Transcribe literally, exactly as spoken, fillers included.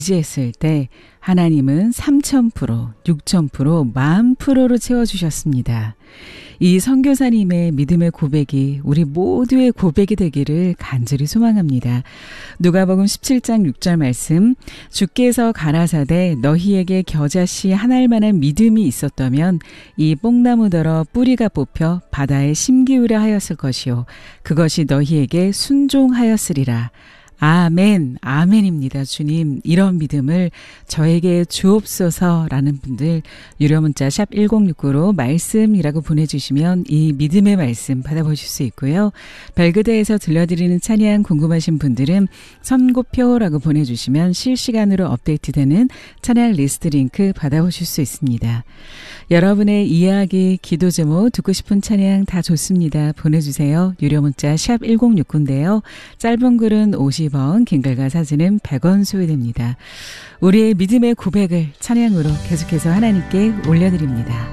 의지했을 때 하나님은 삼천 퍼센트, 육천 퍼센트, 만 퍼센트로 채워주셨습니다. 이 선교사님의 믿음의 고백이 우리 모두의 고백이 되기를 간절히 소망합니다. 누가복음 십칠 장 육 절 말씀, 주께서 가라사대 너희에게 겨자씨 한 알만한 믿음이 있었다면 이 뽕나무더러 뿌리가 뽑혀 바다에 심기우려 하였을 것이요 그것이 너희에게 순종하였으리라. 아멘, 아멘입니다. 주님, 이런 믿음을 저에게 주옵소서라는 분들 유료 문자 샵 일공육구로 말씀이라고 보내주시면 이 믿음의 말씀 받아보실 수 있고요. 별그대에서 들려드리는 찬양 궁금하신 분들은 선고표라고 보내주시면 실시간으로 업데이트되는 찬양 리스트 링크 받아보실 수 있습니다. 여러분의 이야기, 기도 제목, 듣고 싶은 찬양 다 좋습니다. 보내주세요. 유료 문자 샵 일공육구인데요. 짧은 글은 오십 원, 긴 글과 사진은 백 원 소요됩니다. 우리의 믿음의 고백을 찬양으로 계속해서 하나님께 올려드립니다.